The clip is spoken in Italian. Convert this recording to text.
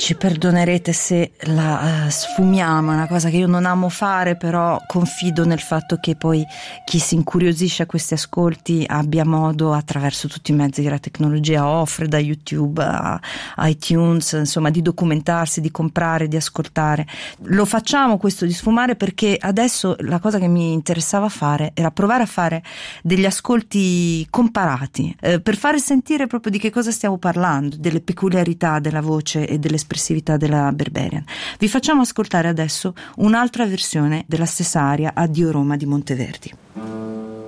Ci perdonerete se la sfumiamo, è una cosa che io non amo fare, però confido nel fatto che poi chi si incuriosisce a questi ascolti abbia modo, attraverso tutti i mezzi che la tecnologia offre, da YouTube a iTunes, insomma, di documentarsi, di comprare, di ascoltare. Lo facciamo questo di sfumare perché adesso la cosa che mi interessava fare era provare a fare degli ascolti comparati, per fare sentire proprio di che cosa stiamo parlando, delle peculiarità della voce e dell'espressività della Berberian. Vi facciamo ascoltare adesso un'altra versione della stessa aria, Addio Roma di Monteverdi.